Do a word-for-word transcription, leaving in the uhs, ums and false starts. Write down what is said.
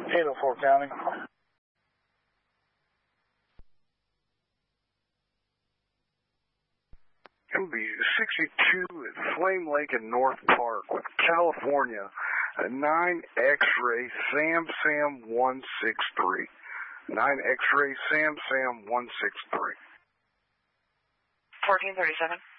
eight oh four County. It'll be sixty-two at Flame Lake in North Park with California, nine X-ray Sam Sam one six three. nine X-ray Sam Sam one six three. fourteen thirty-seven.